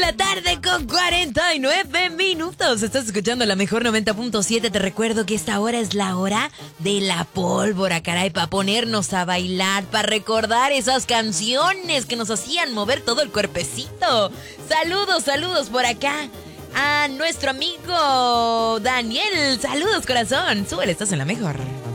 la tarde con 49 minutos. Estás escuchando la mejor 90.7. Te recuerdo que esta hora es la hora de la pólvora, caray, para ponernos a bailar, para recordar esas canciones que nos hacían mover todo el cuerpecito. Saludos por acá a nuestro amigo Daniel. Saludos, corazón. Súbele, estás en la mejor.